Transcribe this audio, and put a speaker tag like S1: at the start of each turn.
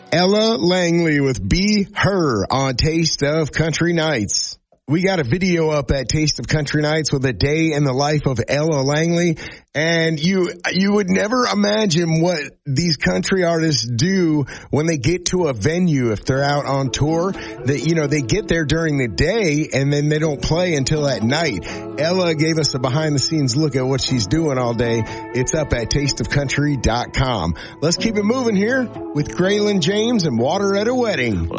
S1: Ella Langley with Be Her on Taste of Country Nights. We got a video up at Taste of Country Nights with a day in the life of Ella Langley. And you would never imagine what these country artists do when they get to a venue if they're out on tour. That, they get there during the day and then they don't play until at night. Ella gave us a behind the scenes look at what she's doing all day. It's up at tasteofcountry.com. Let's keep it moving here with Graylin James and Water at a Wedding.